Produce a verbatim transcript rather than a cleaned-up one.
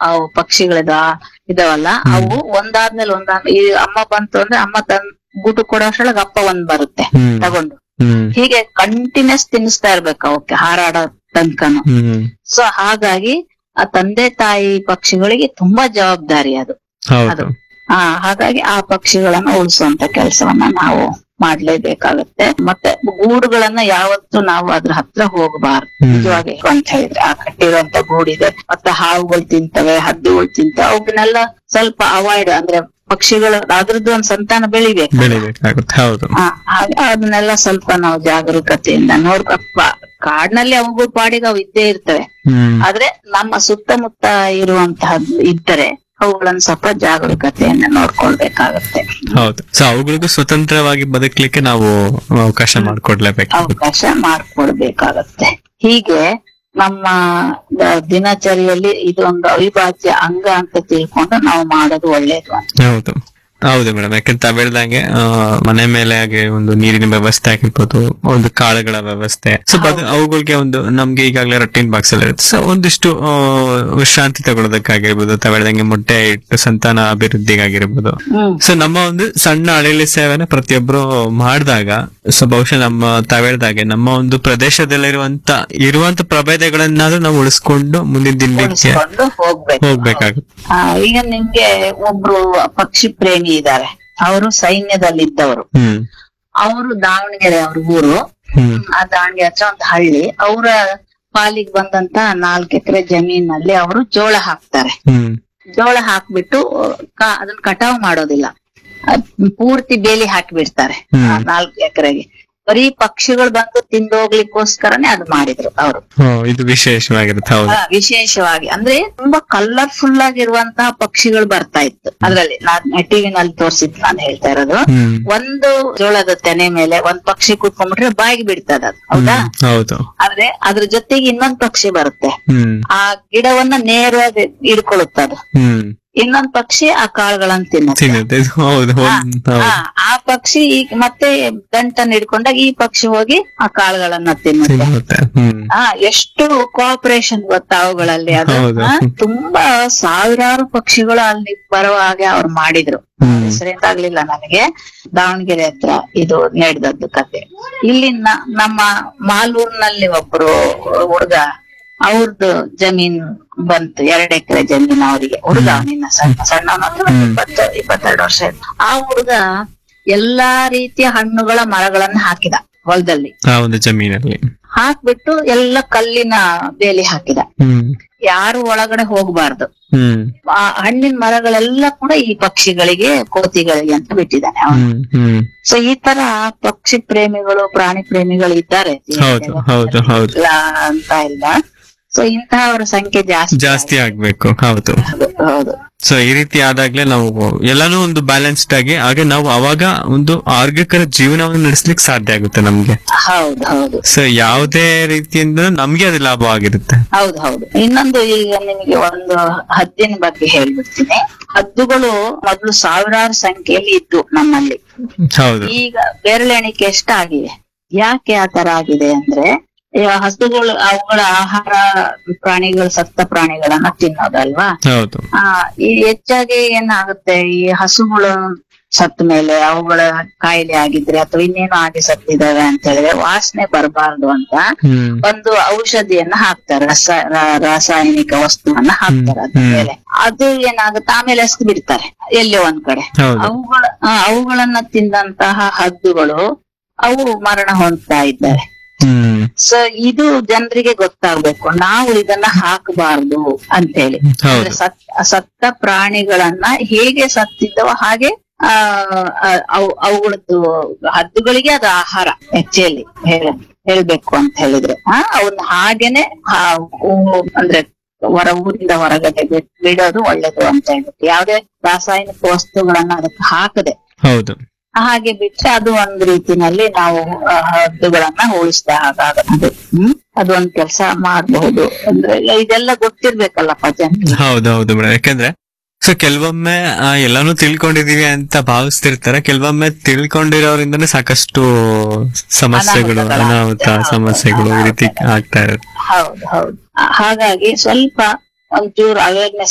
ಅವು ಪಕ್ಷಿಗಳಿದ ಇದಾವಲ್ಲ ಅವು ಒಂದಾದ್ಮೇಲೆ ಒಂದಾದ್ಮೇಲೆ ಈ ಅಮ್ಮ ಬಂತು ಅಂದ್ರೆ ಅಮ್ಮ ತನ್ ಗೂಟು ಕೊಡೋ ಅಷ್ಟ್ರೊಳಗೆ ಅಪ್ಪ ಒಂದ್ ಬರುತ್ತೆ ತಗೊಂಡು. ಹೀಗೆ ಕಂಟಿನ್ಯೂಸ್ ತಿನ್ನಿಸ್ತಾ ಇರ್ಬೇಕು ಅವಕ್ಕೆ ಹಾರಾಡೋ ತನಕನು. ಸೊ ಹಾಗಾಗಿ ಆ ತಂದೆ ತಾಯಿ ಪಕ್ಷಿಗಳಿಗೆ ತುಂಬಾ ಜವಾಬ್ದಾರಿ ಅದು ಅದು ಆ ಹಾಗಾಗಿ ಆ ಪಕ್ಷಿಗಳನ್ನ ಉಳಿಸುವಂತ ಕೆಲಸವನ್ನ ನಾವು ಮಾಡ್ಲೇಬೇಕಾಗತ್ತೆ. ಮತ್ತೆ ಗೂಡುಗಳನ್ನ ಯಾವತ್ತೂ ನಾವು ಅದ್ರ ಹತ್ರ ಹೋಗಬಾರ್ದು ನಿಜವಾಗಿ ಅಂತ ಹೇಳಿದ್ರೆ. ಆ ಕಟ್ಟಿರುವಂತ ಗೂಡಿದೆ ಮತ್ತೆ ಹಾವುಗಳು ತಿಂತವೆ, ಹದ್ದುಗಳು ತಿಂತವೆ, ಅವನ್ನೆಲ್ಲ ಸ್ವಲ್ಪ ಅವಾಯ್ಡ್ ಅಂದ್ರೆ ಪಕ್ಷಿಗಳು ಅದ್ರದ್ದು ಒಂದ್ ಸಂತಾನ ಬೆಳಿಬೇಕು. ಅದನ್ನೆಲ್ಲ ಸ್ವಲ್ಪ ನಾವು ಜಾಗರೂಕತೆಯಿಂದ ನೋಡ್ಕಪ್ಪ. ಕಾಡಿನಲ್ಲಿ ಅವುಗಳು ಪಾಡಿಗೆ ಅವು ಇದ್ದೇ ಇರ್ತವೆ, ಆದ್ರೆ ನಮ್ಮ ಸುತ್ತಮುತ್ತ ಇರುವಂತಹ ಇದ್ದರೆ ಅವುಗಳನ್ನ ಸ್ವಲ್ಪ ಜಾಗರೂಕತೆಯನ್ನ ನೋಡ್ಕೊಳ್ಬೇಕಾಗತ್ತೆ. ಹೌದು. ಸೊ ಅವುಗಳಿಗೂ ಸ್ವತಂತ್ರವಾಗಿ ಬದುಕಲಿಕ್ಕೆ ನಾವು ಅವಕಾಶ ಮಾಡ್ಕೊಡ್ಲೇಬೇಕು ಅವಕಾಶ ಮಾಡ್ಕೊಡ್ಬೇಕಾಗತ್ತೆ. ಹೀಗೆ ನಮ್ಮ ದಿನಚರಿಯಲ್ಲಿ ಇದೊಂದು ಅವಿಭಾಜ್ಯ ಅಂಗ ಅಂತ ತಿಳ್ಕೊಂಡು ನಾವು ಮಾಡೋದು ಒಳ್ಳೇದು. ಹೌದು ಹೌದು ಮೇಡಮ್. ಯಾಕಂತ ತಾವ್ ಹೇಳ್ದಂಗೆ ಮನೆ ಮೇಲೆ ಹಾಗೆ ಒಂದು ನೀರಿನ ವ್ಯವಸ್ಥೆ ಆಗಿರ್ಬೋದು, ಒಂದು ಕಾಳುಗಳ ವ್ಯವಸ್ಥೆ, ಸೊ ಅವುಗಳಿಗೆ ಒಂದು ನಮ್ಗೆ ಈಗಾಗಲೇ ರೊಟೀನ್ ಬಾಕ್ಸ್ ಎಲ್ಲ ಇರುತ್ತೆ. ಸೊ ಒಂದಿಷ್ಟು ವಿಶ್ರಾಂತಿ ತಗೊಳ್ಳೋದಕ್ಕಾಗಿರ್ಬೋದು, ತಾವ್ ಹೇಳ್ದಂಗೆ ಮೊಟ್ಟೆ ಇಟ್ಟು ಸಂತಾನ ಅಭಿವೃದ್ಧಿಗಾಗಿರ್ಬೋದು. ಸೊ ನಮ್ಮ ಒಂದು ಸಣ್ಣ ಅಳಿಲಿ ಸೇವೆನ ಪ್ರತಿಯೊಬ್ರು ಮಾಡಿದಾಗ ಸೊ ಬಹುಶಃ ನಮ್ಮ ತಾವ್ ಹೇಳ್ದಾಗೆ ನಮ್ಮ ಒಂದು ಪ್ರದೇಶದಲ್ಲಿರುವಂತ ಇರುವಂತ ಪ್ರಭೇದಗಳನ್ನಾದ್ರೂ ನಾವು ಉಳಿಸ್ಕೊಂಡು ಮುಂದಿನ ದಿನಕ್ಕೆ ಹೋಗ್ಬೇಕಾಗುತ್ತೆ. ಈಗ ನಿಮ್ಗೆ ಒಬ್ರು ಪಕ್ಷಿ ಪ್ರೇಮಿ ಇದ್ದಾರೆ, ಅವರು ಸೈನ್ಯದಲ್ಲಿದ್ದವರು. ಅವರು ದಾವಣಗೆರೆ ಅವ್ರ ಊರು, ಆ ದಾವಣಗೆರೆ ಹತ್ರ ಒಂದು ಹಳ್ಳಿ. ಅವರ ಪಾಲಿಗೆ ಬಂದಂತ ನಾಲ್ಕು ಎಕರೆ ಜಮೀನಲ್ಲಿ ಅವರು ಜೋಳ ಹಾಕ್ತಾರೆ. ಜೋಳ ಹಾಕ್ಬಿಟ್ಟು ಅದನ್ನ ಕಟಾವ್ ಮಾಡೋದಿಲ್ಲ, ಪೂರ್ತಿ ಬೇಲಿ ಹಾಕಿಬಿಡ್ತಾರೆ ನಾಲ್ಕು ಎಕರೆಗೆ. ಬರೀ ಪಕ್ಷಿಗಳು ಬಂದು ತಿಂದೋಗ್ಲಿಕ್ಕೋಸ್ಕರನೇ ಅದು ಮಾಡಿದ್ರು ಅವರು. ಇದು ವಿಶೇಷವಾಗಿರುತ್ತೆ. ವಿಶೇಷವಾಗಿ ಅಂದ್ರೆ ತುಂಬಾ ಕಲರ್ಫುಲ್ ಆಗಿರುವಂತಹ ಪಕ್ಷಿಗಳು ಬರ್ತಾ ಇತ್ತು ಅದ್ರಲ್ಲಿ. ನಾನ್ ಟಿವಿನಲ್ಲಿ ತೋರ್ಸಿದ್ ನಾನು ಹೇಳ್ತಾ ಇರೋದು. ಒಂದು ಜೋಳದ ತೆನೆ ಮೇಲೆ ಒಂದ್ ಪಕ್ಷಿ ಕೂತ್ಕೊಂಡ್ಬಿಟ್ರೆ ಬಾಯಿಗೆ ಬಿಡ್ತದ ಅದು, ಹೌದಾ? ಹೌದು. ಆದ್ರೆ ಅದ್ರ ಜೊತೆಗೆ ಇನ್ನೊಂದ್ ಪಕ್ಷಿ ಬರುತ್ತೆ, ಆ ಗಿಡವನ್ನ ನೇರವಾಗಿ ಹಿಡ್ಕೊಳ್ಳುತ್ತದು. ಇನ್ನೊಂದ್ ಪಕ್ಷಿ ಆ ಕಾಳುಗಳನ್ನ ತಿನ್ನುತ್ತೆ. ಆ ಪಕ್ಷಿ ಈಗ ಮತ್ತೆ ಗಂಟನ್ನ ಹಿಡ್ಕೊಂಡಾಗ ಈ ಪಕ್ಷಿ ಹೋಗಿ ಆ ಕಾಳುಗಳನ್ನ ತಿನ್ನುತ್ತೆ. ಆ ಎಷ್ಟು ಕೋಆಪರೇಷನ್ ಗೊತ್ತಾ ಅವುಗಳಲ್ಲಿ. ಅದು ತುಂಬಾ ಸಾವಿರಾರು ಪಕ್ಷಿಗಳು ಅಲ್ಲಿ ಬರುವ ಹಾಗೆ ಅವ್ರು ಮಾಡಿದ್ರು. ಹೆಸರೇನಾಗ್ಲಿಲ್ಲ ನನಗೆ. ದಾವಣಗೆರೆ ಹತ್ರ ಇದು ನಡೆದದ್ದು ಕತೆ. ಇಲ್ಲಿ ನಮ್ಮ ಮಾಲೂರ್ನಲ್ಲಿ ಒಬ್ರು ಹುಡುಗ, ಅವ್ರದ್ದು ಜಮೀನ್ ಬಂತು, ಎರಡ್ ಎಕರೆ ಜಮೀನ್ ಅವರಿಗೆ. ಹುಡುಗ ನಿನ್ನ ಸಣ್ಣ ಸಣ್ಣ ಇಪ್ಪತ್ತು ಇಪ್ಪತ್ತೆರಡು ವರ್ಷ ಇತ್ತು. ಆ ಹುಡುಗ ಎಲ್ಲಾ ರೀತಿಯ ಹಣ್ಣುಗಳ ಮರಗಳನ್ನ ಹಾಕಿದ ಹೊಲದಲ್ಲಿ, ಒಂದು ಜಮೀನಲ್ಲಿ ಹಾಕ್ಬಿಟ್ಟು ಎಲ್ಲ ಕಲ್ಲಿನ ಬೇಲಿ ಹಾಕಿದ. ಯಾರು ಒಳಗಡೆ ಹೋಗ್ಬಾರ್ದು. ಆ ಹಣ್ಣಿನ ಮರಗಳೆಲ್ಲ ಕೂಡ ಈ ಪಕ್ಷಿಗಳಿಗೆ, ಕೋತಿಗಳಿಗೆ ಅಂತ ಬಿಟ್ಟಿದ್ದಾನೆ ಅವನು. ಸೊ ಈ ತರ ಪಕ್ಷಿ ಪ್ರೇಮಿಗಳು, ಪ್ರಾಣಿ ಪ್ರೇಮಿಗಳು ಇದ್ದಾರೆ ಅಂತ ಇಲ್ಲ. ಸೊ ಇಂತಹವರ ಸಂಖ್ಯೆ ಜಾಸ್ತಿ ಜಾಸ್ತಿ ಆಗ್ಬೇಕು. ಹೌದು ಹೌದು. ಸೊ ಈ ರೀತಿ ಆದಾಗ್ಲೇ ನಾವು ಎಲ್ಲಾನು ಒಂದು ಬ್ಯಾಲೆನ್ಸ್ಡ್ ಆಗಿ ಹಾಗೆ ನಾವು ಅವಾಗ ಒಂದು ಆರೋಗ್ಯಕರ ಜೀವನವನ್ನು ನಡೆಸ್ಲಿಕ್ಕೆ ಸಾಧ್ಯ ಆಗುತ್ತೆ ನಮ್ಗೆ. ಹೌದು ಹೌದು. ಸೊ ಯಾವುದೇ ರೀತಿಯಿಂದ ನಮ್ಗೆ ಅದು ಲಾಭ ಆಗಿರುತ್ತೆ. ಹೌದು ಹೌದು. ಇನ್ನೊಂದು, ಈಗ ನಿಮಗೆ ಒಂದು ಹದ್ದಿನ ಬಗ್ಗೆ ಹೇಳ್ಬಿಡ್ತೀನಿ. ಹದ್ದುಗಳು ಮೊದಲು ಸಾವಿರಾರು ಸಂಖ್ಯೆಯಲ್ಲಿ ಇದ್ದು ನಮ್ಮಲ್ಲಿ. ಹೌದು. ಈಗ ಬೆರಳೆಣಿಕೆ ಎಷ್ಟಾಗಿದೆ. ಯಾಕೆ ಆ ತರ ಆಗಿದೆ ಅಂದ್ರೆ, ಹಸುಗಳು ಅವುಗಳ ಆಹಾರ ಪ್ರಾಣಿಗಳು, ಸತ್ತ ಪ್ರಾಣಿಗಳನ್ನ ತಿನ್ನೋದಲ್ವಾ. ಹೌದು. ಆ ಈ ಹೆಚ್ಚಾಗಿ ಏನಾಗುತ್ತೆ, ಈ ಹಸುಗಳು ಸತ್ತ ಮೇಲೆ ಅವುಗಳ ಕಾಯಿಲೆ ಆಗಿದ್ರೆ ಅಥವಾ ಇನ್ನೇನು ಆಗಿ ಸತ್ತಿದಾವೆ ಅಂತ ಹೇಳಿದ್ರೆ ವಾಸನೆ ಬರಬಾರ್ದು ಅಂತ ಒಂದು ಔಷಧಿಯನ್ನ ಹಾಕ್ತಾರೆ, ರಸ ರಾಸಾಯನಿಕ ವಸ್ತುವನ್ನ ಹಾಕ್ತಾರೆ ಅದ್ರ ಮೇಲೆ. ಅದು ಏನಾಗುತ್ತೆ, ಆಮೇಲೆ ಎಸ್ದು ಬಿಡ್ತಾರೆ ಎಲ್ಲೇ ಒಂದ್ ಕಡೆ. ಅವುಗಳ ಅವುಗಳನ್ನ ತಿಂದಂತಹ ಹದ್ದುಗಳು ಅವು ಮರಣ ಹೊಂದ್ತಾ ಇದ್ದಾರೆ. ಸೊ ಇದು ಜನರಿಗೆ ಗೊತ್ತಾಗ್ಬೇಕು, ನಾವು ಇದನ್ನ ಹಾಕಬಾರ್ದು ಅಂತ ಹೇಳಿ. ಅಂದ್ರೆ ಸತ್ತ ಪ್ರಾಣಿಗಳನ್ನ ಹೇಗೆ ಸತ್ತಿದ್ದವ ಹಾಗೆ ಆ ಅವುಗಳದ್ದು ಹದ್ದುಗಳಿಗೆ ಅದು ಆಹಾರ ಆಕ್ಚುಲಿ ಹೇಳ್ಬೇಕು ಅಂತ ಹೇಳಿದ್ರೆ. ಆ ಅವನ್ನ ಹಾಗೇನೆ ಅಂದ್ರೆ ಹೊರ ಊರಿಂದ ಹೊರಗಡೆ ಬಿಡೋದು ಒಳ್ಳೇದು ಅಂತ ಹೇಳ್ಬಿಟ್ಟು, ಯಾವ್ದೇ ರಾಸಾಯನಿಕ ವಸ್ತುಗಳನ್ನ ಅದಕ್ಕೆ ಹಾಕದೆ ಹೌದು ಹಾಗೆ ಬಿಟ್ರೆ ಅದು ಒಂದ್ ರೀತಿನಲ್ಲಿ ನಾವು ಹದ್ದುಗಳನ್ನ ಉಳಿಸಿದ ಹಾಗಾಗುತ್ತೆ. ಹ್ಮ್ ಅದೊಂದ್ ಕೆಲಸ ಮಾಡಬಹುದು. ಅಂದ್ರೆ ಇದೆಲ್ಲ ಗೊತ್ತಿರ್ಬೇಕಲ್ಲಪ್ಪ ಜನ. ಹೌದೌದು ಮೇಡಮ್. ಯಾಕಂದ್ರೆ ಸೊ ಕೆಲವೊಮ್ಮೆ ಎಲ್ಲಾನು ತಿಳ್ಕೊಂಡಿದೀವಿ ಅಂತ ಭಾವಿಸ್ತಿರ್ತಾರೆ, ಕೆಲವೊಮ್ಮೆ ತಿಳ್ಕೊಂಡಿರೋದ್ರಿಂದನೇ ಸಾಕಷ್ಟು ಸಮಸ್ಯೆಗಳು, ಅನಾಹುತ ಸಮಸ್ಯೆಗಳು ಈ ರೀತಿ ಆಗ್ತಾ ಇರುತ್ತೆ. ಹೌದು ಹೌದು. ಹಾಗಾಗಿ ಸ್ವಲ್ಪ ಒಂಚೂರು ಅವೇರ್ನೆಸ್